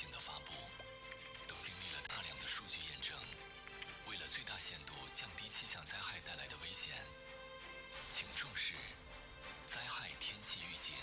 性的发布，都经历了大量的数据验证。为了最大限度降低气象灾害带来的危险，请重视灾害天气预警。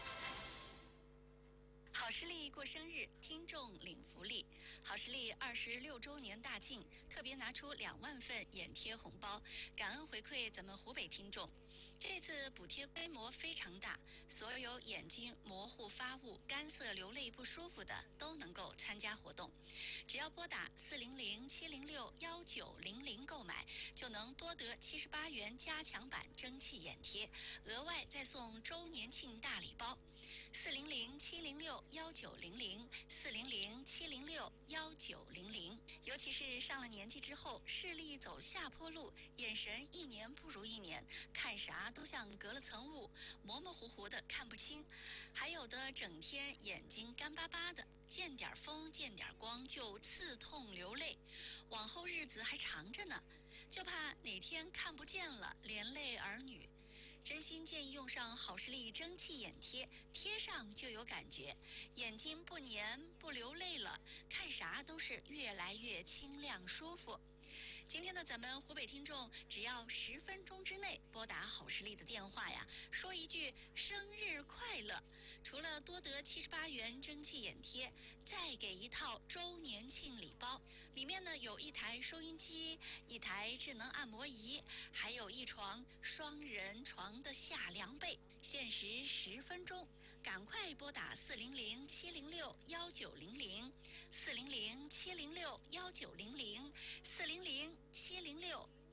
好视力过生日，听众领福利。好视力26周年大庆，特别拿出2万份眼贴红包，感恩回馈咱们湖北听众。这次补贴规模非常大，所有眼睛模糊发雾、干涩流泪不舒服的都能够参加活动。只要拨打400-706-1900购买，就能多得78元加强版蒸汽眼贴，额外再送周年庆大礼包。400-706-1900，400-706-1900。尤其是上了年纪之后，视力走下坡路，眼神一年不如一年，看啥都像隔了层雾，模模糊糊的看不清，还有的整天眼睛干巴巴的，见点风见点光就刺痛流泪，往后日子还长着呢，就怕哪天看不见了，连累儿女。真心建议用上好视力蒸汽眼贴，贴上就有感觉，眼睛不黏不流泪了，看啥都是越来越清亮舒服。今天呢，咱们湖北听众只要10分钟之内拨打好视力的电话呀，说一句生日快乐，除了多得78元蒸汽眼贴，再给一套周年庆礼包，里面呢有一台收音机，一台智能按摩仪，还有一床双人床的夏凉被。限时10分钟，赶快拨打400-706-1900，400-706-1900，400-706-1900。